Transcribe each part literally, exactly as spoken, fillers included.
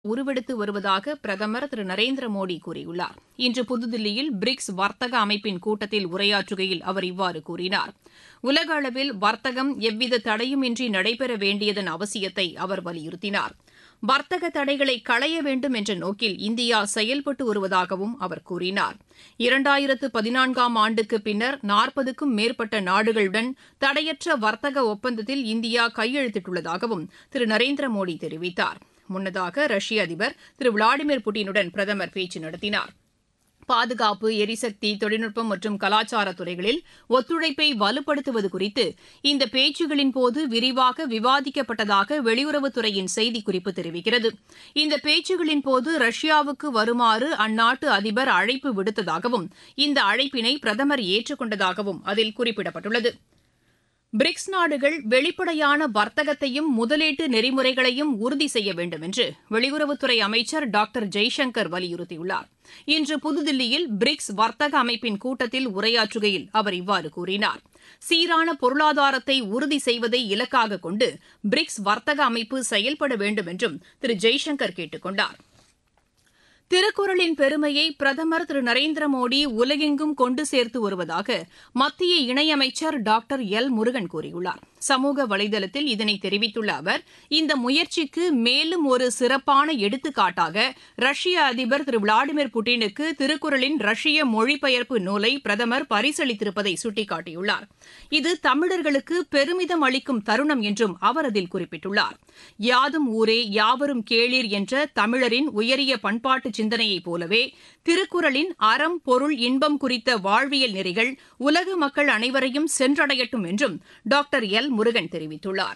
உருவெடுத்து வருவதாக பிரதமர் திரு நரேந்திர மோடி கூறியுள்ளார். இன்று புதுதில்லியில் பிரிக்ஸ் வர்த்தக அமைப்பின் கூட்டத்தில் உரையாற்றுகையில் அவர் இவ்வாறு கூறினார். உலக அளவில் வர்த்தகம் எவ்வித தடையுமின்றி நடைபெற வேண்டியதன் அவசியத்தை அவர் வலியுறுத்தினார். வர்த்தக தடைகளை களைய வேண்டும் என்ற நோக்கில் இந்தியா செயல்பட்டு வருவதாகவும் அவர் கூறினார். இரண்டாயிரத்து பதினான்காம் ஆண்டுக்கு பின்னர் நாற்பதுக்கும் மேற்பட்ட நாடுகளுடன் தடையற்ற வர்த்தக ஒப்பந்தத்தில் இந்தியா கையெழுத்திட்டுள்ளதாகவும் திரு நரேந்திர மோடி தெரிவித்தார். முன்னதாக ரஷ்ய அதிபர் திரு விளாடிமிர் புட்டினுடன் பிரதமர் பேச்சு நடத்தினார். பாதுகாப்பு, எரிசக்தி, தொழில்நுட்பம் மற்றும் கலாச்சார துறைகளில் ஒத்துழைப்பை வலுப்படுத்துவது குறித்து இந்த பேச்சுகளின்போது விரிவாக விவாதிக்கப்பட்டதாக வெளியுறவுத்துறையின் செய்திக்குறிப்பு தெரிவிக்கிறது. இந்த பேச்சுகளின்போது ரஷ்யாவுக்கு வருமாறு அந்நாட்டு அதிபர் அழைப்பு விடுத்ததாகவும் இந்த அழைப்பினை பிரதமர் ஏற்றுக் கொண்டதாகவும் அதில் குறிப்பிடப்பட்டுள்ளது. பிரிக்ஸ் நாடுகள் வெளிப்படையான வர்த்தகத்தையும் முதலீட்டு நெறிமுறைகளையும் உறுதி செய்ய வேண்டும் என்று வெளியுறவுத்துறை அமைச்சர் டாக்டர் ஜெய்சங்கர் வலியுறுத்தியுள்ளார். இன்று புதுதில்லியில் பிரிக்ஸ் வர்த்தக அமைப்பின் கூட்டத்தில் உரையாற்றுகையில் அவர் இவ்வாறு கூறினார். சீரான பொருளாதாரத்தை உறுதி செய்வதை இலக்காக கொண்டு பிரிக்ஸ் வர்த்தக அமைப்பு செயல்பட வேண்டும் என்றும் திரு ஜெய்சங்கர் கேட்டுக் கொண்டார். திருக்குறளின் பெருமையை பிரதமர் திரு நரேந்திர மோடி உலகெங்கும் கொண்டு சேர்த்து வருவதாக மத்திய இணையமைச்சர் டாக்டர் எல் முருகன் கூறியுள்ளார். சமூக வலைதளத்தில் இதனை தெரிவித்துள்ள அவர், இந்த முயற்சிக்கு மேலும் ஒரு சிறப்பான எடுத்துக்காட்டாக ரஷ்ய அதிபர் திரு விளாடிமிர் புட்டினுக்கு திருக்குறளின் ரஷ்ய மொழிபெயர்ப்பு நூலை பிரதமர் பரிசளித்திருப்பதை சுட்டிக்காட்டியுள்ளார். இது தமிழர்களுக்கு பெருமிதம் அளிக்கும் தருணம் என்றும் அவர் அதில் குறிப்பிட்டுள்ளார். யாதும் ஊரே யாவரும் கேளீர் என்ற தமிழரின் உயரிய பண்பாட்டு சிந்தனையைப் போலவே திருக்குறளின் அறம், பொருள், இன்பம் குறித்த வாழ்வியல் நெறிகள் உலக மக்கள் அனைவரையும் சென்றடையட்டும் என்றும் டாக்டர் எல் முருகன் தெரிவித்துள்ளார்.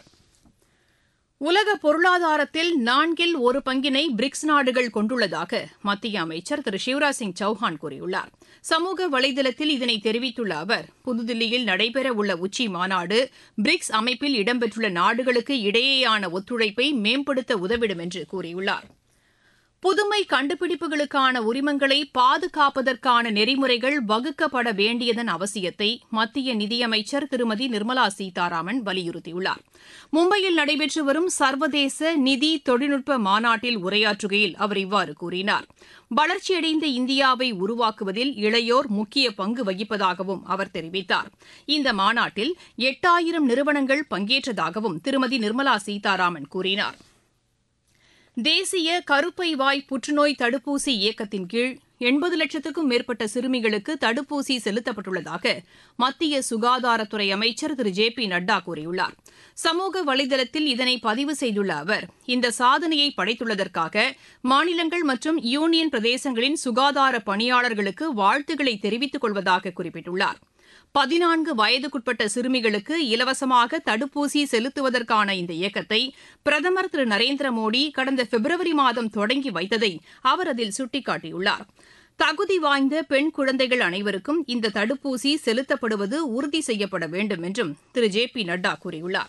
உலக பொருளாதாரத்தில் நான்கில் ஒரு பங்கினை பிரிக்ஸ் நாடுகள் கொண்டுள்ளதாக மத்திய அமைச்சர் திரு சிவராஜ் சிங் சௌஹான் கூறியுள்ளார். சமூக வலைதளத்தில் இதனை தெரிவித்துள்ள அவர், புதுதில்லியில் நடைபெறவுள்ள உச்சி மாநாடு பிரிக்ஸ் அமைப்பில் இடம்பெற்றுள்ள நாடுகளுக்கு இடையேயான ஒத்துழைப்பை மேம்படுத்த உதவிடும் என்று கூறியுள்ளார். புதுமை கண்டுபிடிப்புகளுக்கான உரிமங்களை பாதுகாப்பதற்கான நெறிமுறைகள் வகுக்கப்பட வேண்டியதன் அவசியத்தை மத்திய நிதியமைச்சர் திருமதி நிர்மலா சீதாராமன் வலியுறுத்தியுள்ளார். மும்பையில் நடைபெற்று வரும் சர்வதேச நிதி தொழில்நுட்ப மாநாட்டில் உரையாற்றுகையில் அவர் இவ்வாறு கூறினார். வளர்ச்சியடைந்த இந்தியாவை உருவாக்குவதில் இளையோர் முக்கிய பங்கு வகிப்பதாகவும் அவர் தெரிவித்தார். இந்த மாநாட்டில் எட்டாயிரம் நிறுவனங்கள் பங்கேற்றதாகவும் திருமதி நிர்மலா சீதாராமன் கூறினார். தேசிய கருப்பை வாய் புற்றுநோய் தடுப்பூசி இயக்கத்தின் கீழ் எண்பது லட்சத்துக்கும் மேற்பட்ட சிறுமிகளுக்கு தடுப்பூசி செலுத்தப்பட்டுள்ளதாக மத்திய சுகாதாரத்துறை அமைச்சர் திரு ஜே பி நட்டா கூறியுள்ளார். சமூக வலைதளத்தில் இதனை பதிவு செய்துள்ள அவர், இந்த சாதனையை படைத்துள்ளதற்காக மாநிலங்கள் மற்றும் யூனியன் பிரதேசங்களின் சுகாதார பணியாளர்களுக்கு வாழ்த்துக்களை தெரிவித்துக் கொள்வதாக குறிப்பிட்டுள்ளார். பதினான்கு வயதுக்குட்பட்ட சிறுமிகளுக்கு இலவசமாக தடுப்பூசி செலுத்துவதற்கான இந்த இயக்கத்தை பிரதமர் திரு நரேந்திர மோடி கடந்த பிப்ரவரி மாதம் தொடங்கி வைத்ததை அவர் அதில் சுட்டிக்காட்டியுள்ளார். தகுதி வாய்ந்த பெண் குழந்தைகள் அனைவருக்கும் இந்த தடுப்பூசி செலுத்தப்படுவது உறுதி செய்யப்பட வேண்டும் என்றும் திரு ஜே பி நட்டா கூறியுள்ளார்.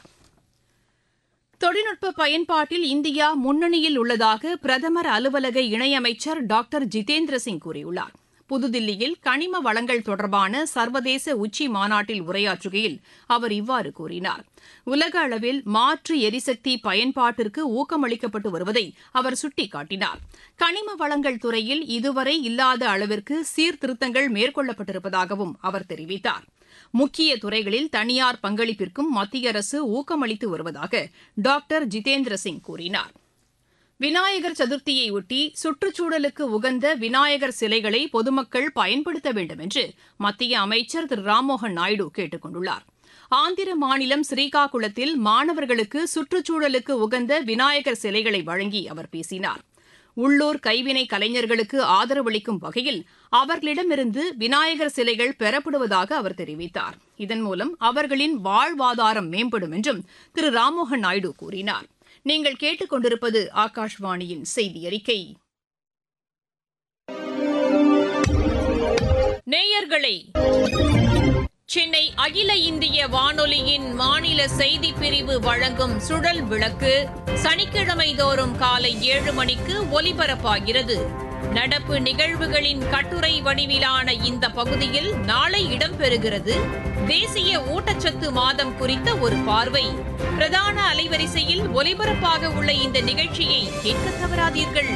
தொழில்நுட்ப பயன்பாட்டில் இந்தியா முன்னணியில் உள்ளதாக பிரதமர் அலுவலக இணையமைச்சர் டாக்டர் ஜிதேந்திர சிங் கூறியுள்ளார். புதுதில்லியில் கனிம வளங்கள் தொடர்பான சர்வதேச உச்சி மாநாட்டில் உரையாற்றுகையில் அவர் இவ்வாறு கூறினார். உலக அளவில் மாற்று எரிசக்தி பயன்பாட்டிற்கு ஊக்கமளிக்கப்பட்டு வருவதை அவர் சுட்டிக்காட்டினார். கனிம வளங்கள் துறையில் இதுவரை இல்லாத அளவிற்கு சீர்திருத்தங்கள் மேற்கொள்ளப்பட்டிருப்பதாகவும் அவர் தெரிவித்தார். முக்கிய துறைகளில் தனியார் பங்களிப்பிற்கும் மத்திய அரசு ஊக்கமளித்து வருவதாக டாக்டர் ஜிதேந்திர சிங் கூறினார். விநாயகர் சதுர்த்தியையொட்டி சுற்றுச்சூழலுக்கு உகந்த விநாயகர் சிலைகளை பொதுமக்கள் பயன்படுத்த வேண்டும் என்று மத்திய அமைச்சர் திரு ராம்மோகன் நாயுடு கேட்டுக் கொண்டுள்ளார். ஆந்திர மாநிலம் ஸ்ரீகாகுளத்தில் மாணவர்களுக்கு சுற்றுச்சூழலுக்கு உகந்த விநாயகர் சிலைகளை வழங்கி அவர் பேசினார். உள்ளூர் கைவினை கலைஞர்களுக்கு ஆதரவளிக்கும் வகையில் அவர்களிடமிருந்து விநாயகர் சிலைகள் பெறப்படுவதாக அவர் தெரிவித்தார். இதன் மூலம் அவர்களின் வாழ்வாதாரம் மேம்படும் என்றும் திரு ராம்மோகன் நாயுடு கூறினார். நீங்கள் கேட்டுக் கொண்டிருப்பது ஆகாஷ்வாணியின் செய்தி அறிக்கை. நேயர்களே, சென்னை அகில இந்திய வானொலியின் மாநில செய்திப் பிரிவு வழங்கும் சுழல் விளக்கு சனிக்கிழமை தோறும் காலை ஏழு மணிக்கு ஒலிபரப்பாகிறது. நடப்பு நிகழ்வுகளின் கட்டுரை வடிவிலான இந்த பகுதியில் நாளை இடம்பெறுகிறது தேசிய ஊட்டச்சத்து மாதம் குறித்த ஒரு பார்வை. பிரதான அலைவரிசையில் ஒலிபரப்பாக உள்ள இந்த நிகழ்ச்சியை கேட்க தவறாதீர்கள்.